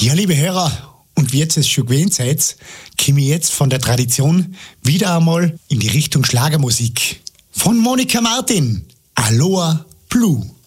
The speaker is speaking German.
Ja, liebe Hörer, und wie jetzt es schon gewesen seid, komme ich jetzt von der Tradition wieder einmal in die Richtung Schlagermusik. Von Monika Martin, Aloha Blue.